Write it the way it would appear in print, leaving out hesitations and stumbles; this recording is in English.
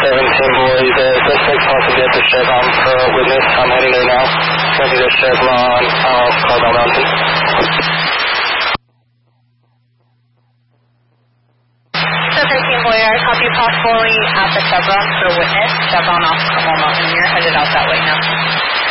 boys, suspect possibly at the Chevron for a witness. I'm heading there now. Heading to Chevron off Carbell Mountain. So 13 boy, I copy possibly at the Chevron for a witness. Chevron off Carbell Mountain. You're headed out that way now.